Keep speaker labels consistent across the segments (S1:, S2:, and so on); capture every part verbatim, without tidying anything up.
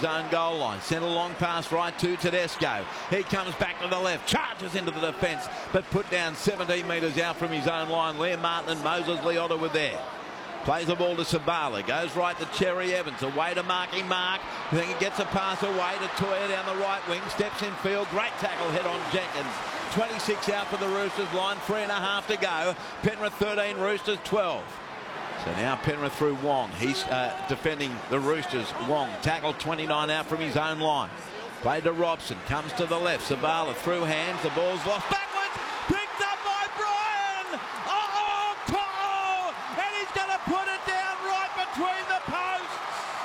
S1: his own goal line. Sent a long pass right to Tedesco. He comes back to the left, charges into the defence, but put down seventeen metres out from his own line. Liam Martin and Moses Leota were there. Plays the ball to Sabala, goes right to Cherry Evans, away to Marky Mark. I think he gets a pass away to Toya down the right wing, steps in field, great tackle head on Jenkins. twenty-six out for the Roosters, line three and a half to go. Penrith thirteen, Roosters twelve. So now Penrith through Wong. He's uh, defending the Roosters. Wong tackled twenty-nine out from his own line. Played to Robson, comes to the left. Sabala through hands, the ball's lost backwards, picked up by Bryan. Oh, To'o! And he's going to put it down right between the posts.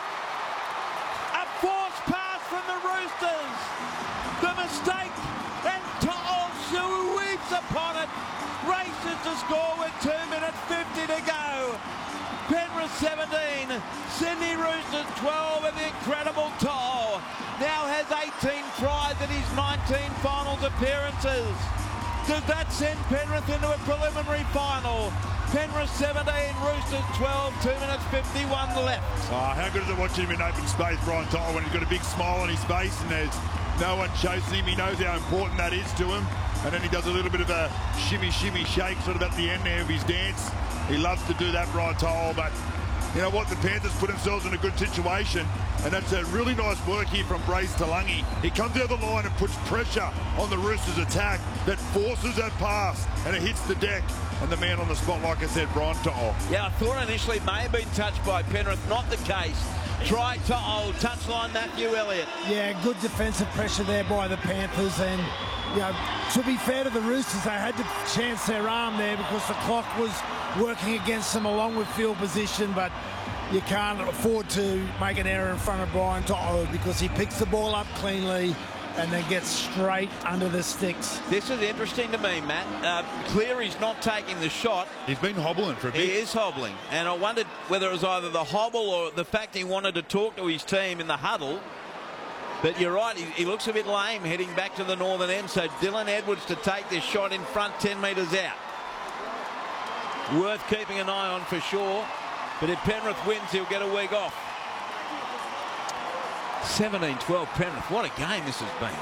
S1: A forced pass from the Roosters. The mistake, and To'o sweeps upon it. Races to score with two minutes fifty to go. Penrith seventeen, Sydney Roosters twelve, and the incredible To'o now has eighteen tries in his nineteen finals appearances. Does that send Penrith into a preliminary final? Penrith seventeen, Roosters twelve, two minutes fifty-one left.
S2: Oh, how good is it watching him in open space, Brian To'o, when he's got a big smile on his face and there's no one chasing him. He knows how important that is to him. And then he does a little bit of a shimmy, shimmy shake sort of at the end there of his dance. He loves to do that, Brian To'o, but you know what? The Panthers put themselves in a good situation, and that's a really nice work here from Brace Talangi. He comes out of the line and puts pressure on the Roosters' attack that forces that pass, and it hits the deck. And the man on the spot, like I said, Brian To'o.
S1: Yeah, I thought initially it may have been touched by Penrith, not the case. Try To'o, touchline Matthew Elliott.
S3: Yeah, good defensive pressure there by the Panthers, and you know, to be fair to the Roosters, they had to chance their arm there because the clock was working against them along with field position, but you can't afford to make an error in front of Brian To'o because he picks the ball up cleanly and then gets straight under the sticks.
S1: This is interesting to me, Matt. Uh, Cleary's not taking the shot.
S2: He's been hobbling for a bit.
S1: He is hobbling, and I wondered whether it was either the hobble or the fact he wanted to talk to his team in the huddle. But you're right, he, he looks a bit lame heading back to the northern end, so Dylan Edwards to take this shot in front ten metres out. Worth keeping an eye on for sure, but if Penrith wins, he'll get a week off. seventeen twelve Penrith. What a game this has been.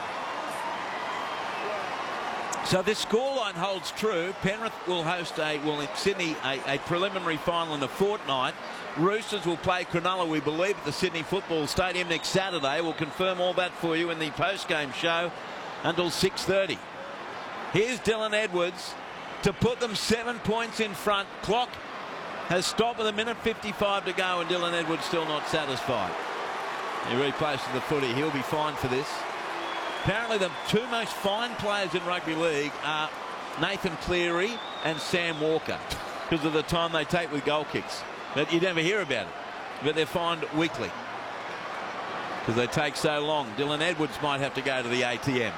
S1: So this scoreline holds true. Penrith will host a, well in Sydney, a, a preliminary final in a fortnight. Roosters will play Cronulla, we believe, at the Sydney Football Stadium next Saturday. We'll confirm all that for you in the post-game show until six thirty. Here's Dylan Edwards to put them seven points in front. Clock has stopped with a minute fifty-five to go, and Dylan Edwards still not satisfied. He replays to the footy. He'll be fined for this. Apparently the two most fined players in rugby league are Nathan Cleary and Sam Walker because of the time they take with goal kicks. But you never hear about it. But they're fined weekly because they take so long. Dylan Edwards might have to go to the A T M.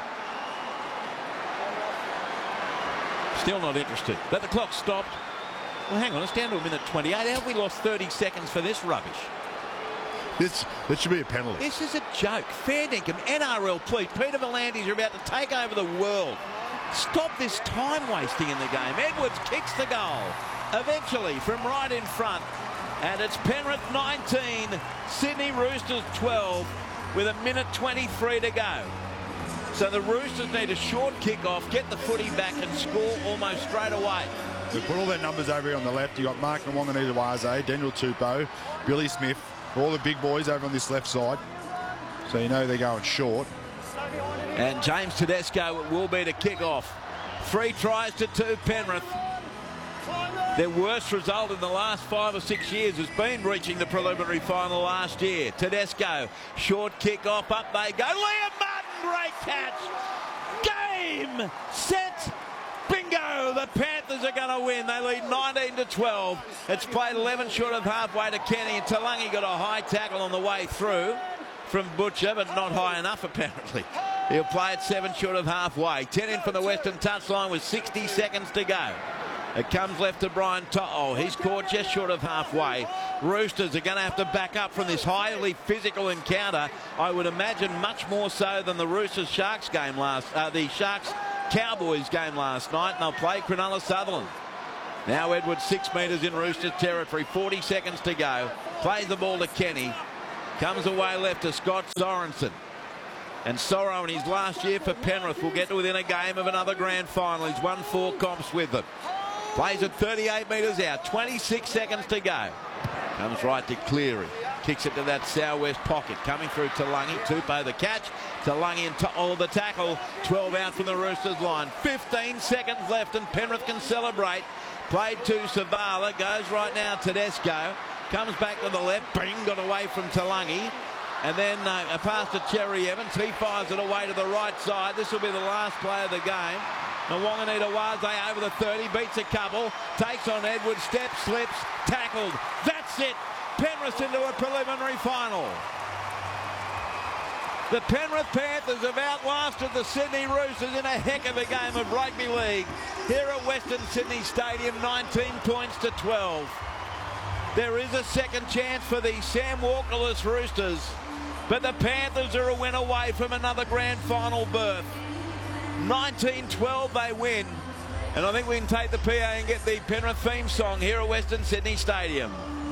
S1: Still not interested. But the clock stopped. Well, hang on. It's down to a minute twenty-eight. How have we lost thirty seconds for this rubbish?
S2: This, this should be a penalty.
S1: This is a joke. Fair dinkum. N R L, please. Peter V'landys, you're about to take over the world. Stop this time wasting in the game. Edwards kicks the goal. Eventually from right in front. And it's Penrith nineteen, Sydney Roosters twelve with a minute twenty-three to go. So the Roosters need a short kick-off, get the footy back and score almost straight away.
S2: They put all their numbers over here on the left. You got Mark Nwonganita-Waze, Daniel Tupou, Billy Smith, all the big boys over on this left side. So you know they're going short.
S1: And James Tedesco it will be to kick off. Three tries to two Penrith. Their worst result in the last five or six years has been reaching the preliminary final last year. Tedesco, short kick off, up they go. Liam Martin, great catch. Game, set, bingo. The Panthers are going to win. They lead nineteen to twelve. It's played eleven short of halfway to Kenny, and Talangi got a high tackle on the way through from Butcher, but not high enough apparently. He'll play it seven short of halfway. ten in from the western touchline with sixty seconds to go. It comes left to Brian To'o. He's caught just short of halfway. Roosters are going to have to back up from this highly physical encounter. I would imagine much more so than the Roosters Sharks game last, uh, the Sharks Cowboys game last night. And they'll play Cronulla Sutherland. Now Edwards six metres in Roosters territory. forty seconds to go. Plays the ball to Kenny. Comes away left to Scott Sorensen. And Sorrow in his last year for Penrith will get to within a game of another grand final. He's won four comps with them. Plays at thirty-eight metres out. twenty-six seconds to go. Comes right to Cleary. Kicks it to that southwest pocket. Coming through to Lungy. Tupou the catch. To Lungy and to all the tackle. twelve out from the Roosters line. fifteen seconds left and Penrith can celebrate. Played to Savala. Goes right now to Tedesco. Comes back to the left. Bing got away from Talangi. And then uh, a pass to Cherry Evans. He fires it away to the right side. This will be the last play of the game. Nwanganita Waze over the thirty. Beats a couple. Takes on Edwards. Steps, slips. Tackled. That's it. Penrith into a preliminary final. The Penrith Panthers have outlasted the Sydney Roosters in a heck of a game of rugby league here at Western Sydney Stadium, nineteen points to twelve. There is a second chance for the Sam Walkerless Roosters, but the Panthers are a win away from another grand final berth. nineteen twelve they win, and I think we can take the P A and get the Penrith theme song here at Western Sydney Stadium.